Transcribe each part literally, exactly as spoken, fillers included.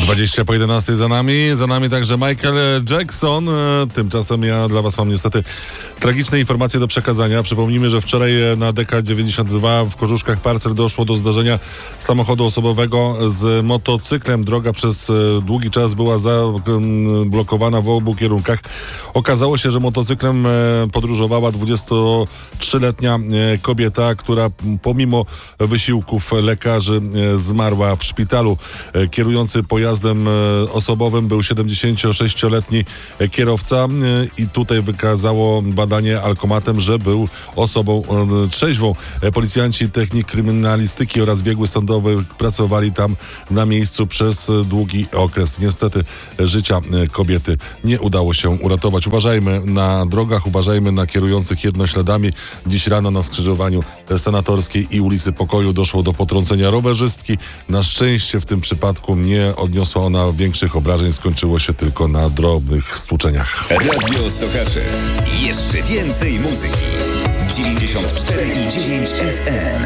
dwadzieścia po jedenastej za nami, za nami także Michael Jackson. Tymczasem ja dla was mam niestety tragiczne informacje do przekazania. Przypomnijmy, że wczoraj na D K dziewięćdziesiąt dwa w Kożuszkach Parcel doszło do zdarzenia samochodu osobowego z motocyklem. Droga przez długi czas była zablokowana w obu kierunkach. Okazało się, że motocyklem podróżowała dwudziestotrzyletnia kobieta, która pomimo wysiłków lekarzy zmarła w szpitalu. Kierujący pojazdem osobowym był siedemdziesięciosześcioletni kierowca i tutaj wykazało badanie alkomatem, że był osobą trzeźwą. Policjanci, technik kryminalistyki oraz biegły sądowy pracowali tam na miejscu przez długi okres. Niestety życia kobiety nie udało się uratować. Uważajmy na drogach, uważajmy na kierujących jednośladami. Dziś rano na skrzyżowaniu Senatorskiej i ulicy Pokoju doszło do potrącenia rowerzystki. Na szczęście w tym przypadku nie odniosła ona większych obrażeń, skończyło się tylko na drobnych stłuczeniach. Radio Sochaczew. Jeszcze więcej muzyki. dziewięćdziesiąt cztery i dziewięć F M.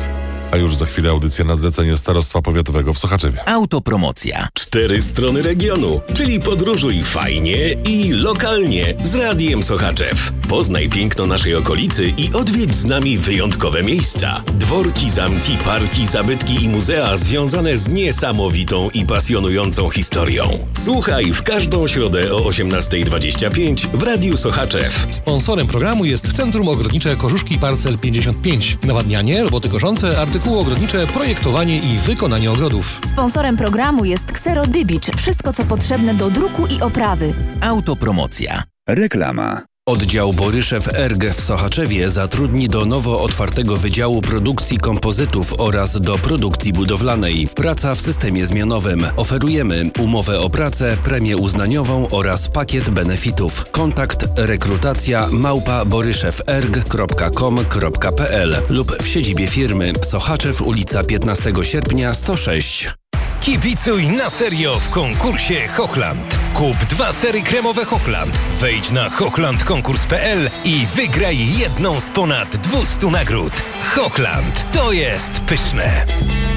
A już za chwilę audycja na zlecenie Starostwa Powiatowego w Sochaczewie. Autopromocja. Cztery strony regionu, czyli podróżuj fajnie i lokalnie z Radiem Sochaczew. Poznaj piękno naszej okolicy i odwiedź z nami wyjątkowe miejsca. Dworki, zamki, parki, zabytki i muzea związane z niesamowitą i pasjonującą historią. Słuchaj w każdą środę o osiemnasta dwadzieścia pięć w Radiu Sochaczew. Sponsorem programu jest Centrum Ogrodnicze Kożuszki Parcel pięćdziesiąt pięć. Nawadnianie, roboty koszące, artykuły ogrodnicze, projektowanie i wykonanie ogrodów. Sponsorem programu jest Xero Dybicz. Wszystko, co potrzebne do druku i oprawy. Autopromocja. Reklama. Oddział Boryszew E R G w Sochaczewie zatrudni do nowo otwartego Wydziału Produkcji Kompozytów oraz do produkcji budowlanej. Praca w systemie zmianowym. Oferujemy umowę o pracę, premię uznaniową oraz pakiet benefitów. Kontakt rekrutacja małpa boryszew erg kropka com kropka p l lub w siedzibie firmy Sochaczew, ulica piętnastego sierpnia sto sześć. Kibicuj na serio w konkursie Hochland. Kup dwa sery kremowe Hochland. Wejdź na hochland konkurs kropka p l i wygraj jedną z ponad dwustu nagród. Hochland, to jest pyszne.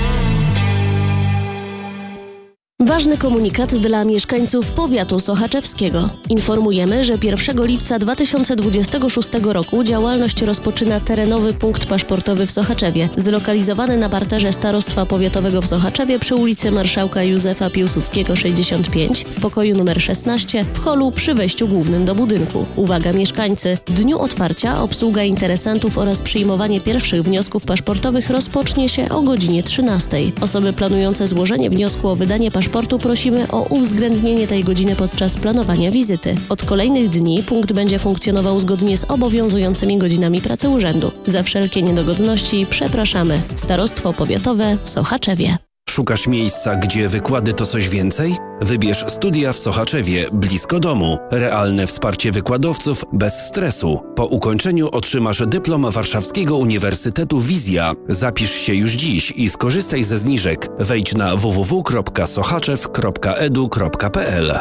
Ważny komunikat dla mieszkańców powiatu sochaczewskiego. Informujemy, że pierwszego lipca dwa tysiące dwudziestego szóstego roku działalność rozpoczyna terenowy punkt paszportowy w Sochaczewie, zlokalizowany na parterze Starostwa Powiatowego w Sochaczewie przy ulicy Marszałka Józefa Piłsudskiego sześćdziesiąt pięć w pokoju numer szesnaście w holu przy wejściu głównym do budynku. Uwaga mieszkańcy! W dniu otwarcia obsługa interesantów oraz przyjmowanie pierwszych wniosków paszportowych rozpocznie się o godzinie trzynastej. Osoby planujące złożenie wniosku o wydanie paszportu prosimy o uwzględnienie tej godziny podczas planowania wizyty. Od kolejnych dni punkt będzie funkcjonował zgodnie z obowiązującymi godzinami pracy urzędu. Za wszelkie niedogodności przepraszamy. Starostwo Powiatowe w Sochaczewie. Szukasz miejsca, gdzie wykłady to coś więcej? Wybierz studia w Sochaczewie, blisko domu. Realne wsparcie wykładowców bez stresu. Po ukończeniu otrzymasz dyplom Warszawskiego Uniwersytetu Wizja. Zapisz się już dziś i skorzystaj ze zniżek. Wejdź na w w w kropka sochaczew kropka e d u kropka p l.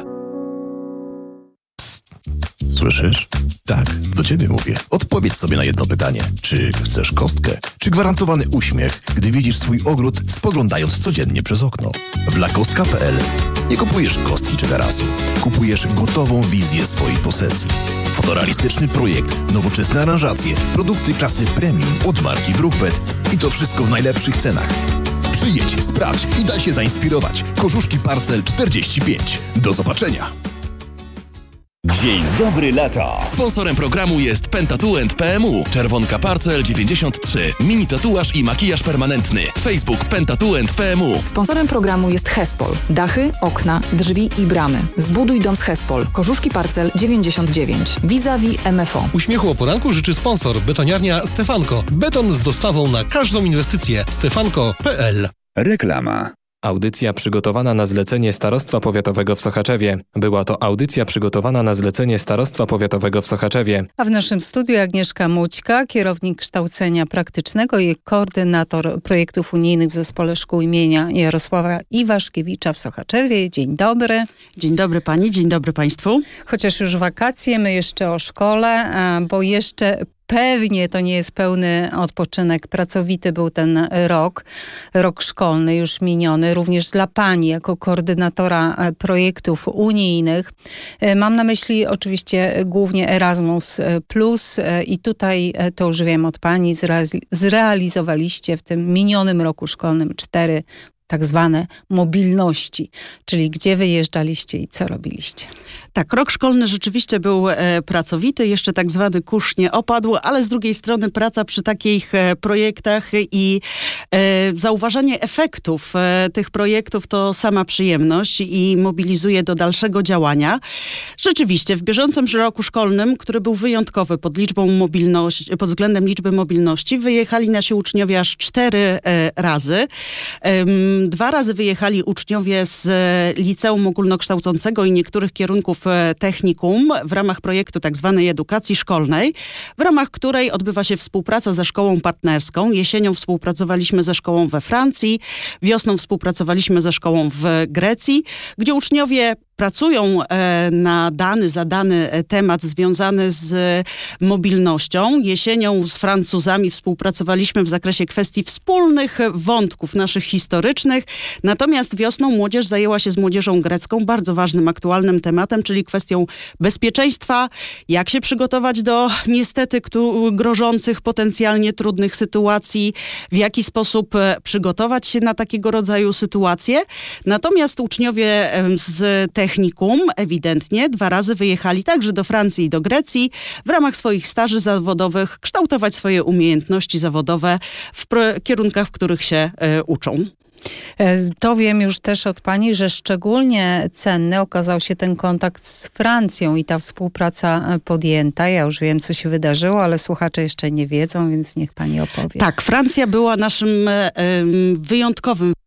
Słyszysz? Tak, do ciebie mówię. Odpowiedz sobie na jedno pytanie. Czy chcesz kostkę? Czy gwarantowany uśmiech, gdy widzisz swój ogród, spoglądając codziennie przez okno? W lakostka kropka p l nie kupujesz kostki czy tarasu. Kupujesz gotową wizję swojej posesji. Fotorealistyczny projekt, nowoczesne aranżacje, produkty klasy premium od marki Brookbet i to wszystko w najlepszych cenach. Przyjedź, sprawdź i daj się zainspirować. Kożuszki Parcel czterdzieści pięć. Do zobaczenia. Dzień dobry lata. Sponsorem programu jest Pentatuent P M U. Czerwonka Parcel dziewięćdziesiąt trzy. Mini tatuaż i makijaż permanentny. Facebook Pentatuent P M U. Sponsorem programu jest Hespol. Dachy, okna, drzwi i bramy. Zbuduj dom z Hespol. Kożuszki Parcel dziewięćdziesiąt dziewięć. Vis-a-vis M F O. Uśmiechu o poranku życzy sponsor. Betoniarnia Stefanko. Beton z dostawą na każdą inwestycję. stefanko kropka p l. Reklama. Audycja przygotowana na zlecenie Starostwa Powiatowego w Sochaczewie. Była to audycja przygotowana na zlecenie Starostwa Powiatowego w Sochaczewie. A w naszym studiu Agnieszka Mućka, kierownik kształcenia praktycznego i koordynator projektów unijnych w Zespole Szkół imienia Jarosława Iwaszkiewicza w Sochaczewie. Dzień dobry. Dzień dobry pani, dzień dobry państwu. Chociaż już wakacje, my jeszcze o szkole, bo jeszcze Pewnie to nie jest pełny odpoczynek, pracowity był ten rok, rok szkolny już miniony, również dla pani jako koordynatora projektów unijnych. Mam na myśli oczywiście głównie Erasmus plus i tutaj to już wiem od pani, zrealizowaliście w tym minionym roku szkolnym cztery tak zwane mobilności, czyli gdzie wyjeżdżaliście i co robiliście? Tak, rok szkolny rzeczywiście był e, pracowity, jeszcze tak zwany kurz nie opadł, ale z drugiej strony praca przy takich e, projektach i e, zauważanie efektów e, tych projektów to sama przyjemność i mobilizuje do dalszego działania. Rzeczywiście w bieżącym roku szkolnym, który był wyjątkowy pod liczbą mobilności, pod względem liczby mobilności, wyjechali nasi uczniowie aż cztery e, razy. E, dwa razy wyjechali uczniowie z e, liceum ogólnokształcącego i niektórych kierunków technikum w ramach projektu tak zwanej edukacji szkolnej, w ramach której odbywa się współpraca ze szkołą partnerską. Jesienią współpracowaliśmy ze szkołą we Francji, wiosną współpracowaliśmy ze szkołą w Grecji, gdzie uczniowie pracują na dany, zadany temat związany z mobilnością. Jesienią z Francuzami współpracowaliśmy w zakresie kwestii wspólnych wątków naszych historycznych. Natomiast wiosną młodzież zajęła się z młodzieżą grecką bardzo ważnym, aktualnym tematem, czyli kwestią bezpieczeństwa, jak się przygotować do niestety grożących potencjalnie trudnych sytuacji, w jaki sposób przygotować się na takiego rodzaju sytuacje. Natomiast uczniowie z technikum ewidentnie dwa razy wyjechali także do Francji i do Grecji w ramach swoich staży zawodowych, kształtować swoje umiejętności zawodowe w kierunkach, w których się y, uczą. To wiem już też od pani, że szczególnie cenny okazał się ten kontakt z Francją i ta współpraca podjęta. Ja już wiem, co się wydarzyło, ale słuchacze jeszcze nie wiedzą, więc niech pani opowie. Tak, Francja była naszym um, wyjątkowym